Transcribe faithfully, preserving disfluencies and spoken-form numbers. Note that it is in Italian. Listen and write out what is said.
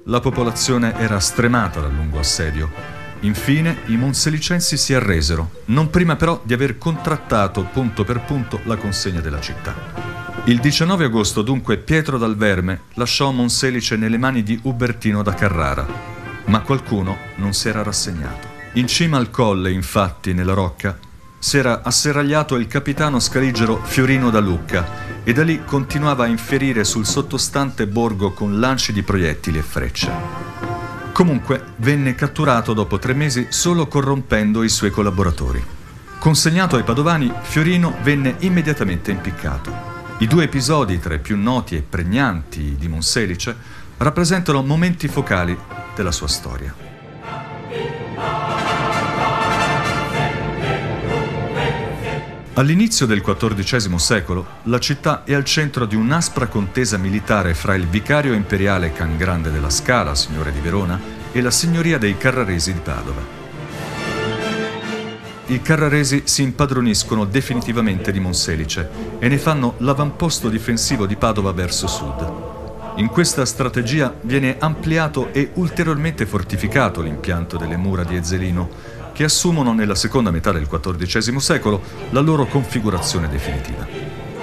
la popolazione era stremata dal lungo assedio. Infine i monselicensi si arresero, non prima però di aver contrattato punto per punto la consegna della città. Il diciannove agosto dunque Pietro dal Verme lasciò Monselice nelle mani di Ubertino da Carrara, ma qualcuno non si era rassegnato. In cima al colle, infatti, nella rocca, si era asserragliato il capitano scaligero Fiorino da Lucca e da lì continuava a infierire sul sottostante borgo con lanci di proiettili e frecce. Comunque venne catturato dopo tre mesi solo corrompendo i suoi collaboratori. Consegnato ai padovani, Fiorino venne immediatamente impiccato. I due episodi tra i più noti e pregnanti di Monselice rappresentano momenti focali della sua storia. All'inizio del quattordicesimo secolo, la città è al centro di un'aspra contesa militare fra il vicario imperiale Can Grande della Scala, signore di Verona, e la signoria dei Carraresi di Padova. I Carraresi si impadroniscono definitivamente di Monselice e ne fanno l'avamposto difensivo di Padova verso sud. In questa strategia viene ampliato e ulteriormente fortificato l'impianto delle mura di Ezzelino, che assumono nella seconda metà del quattordicesimo secolo la loro configurazione definitiva.